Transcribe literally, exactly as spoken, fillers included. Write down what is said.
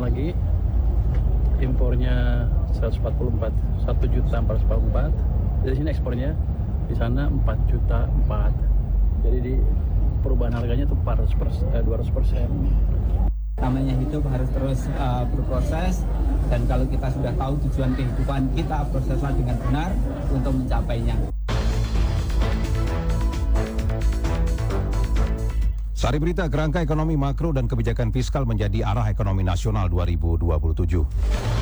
lagi. Impornya seratus empat puluh empat, satu juta empat ratus empat puluh empat. Dari sini ekspornya, di sana empat juta empat. Jadi di perubahan harganya itu empat ratus persen, eh, dua ratus persen. Namanya hidup harus terus uh, berproses, dan kalau kita sudah tahu tujuan kehidupan kita, proseslah dengan benar untuk mencapainya. Sari Berita, kerangka ekonomi makro dan kebijakan fiskal menjadi arah ekonomi nasional dua ribu dua puluh tujuh.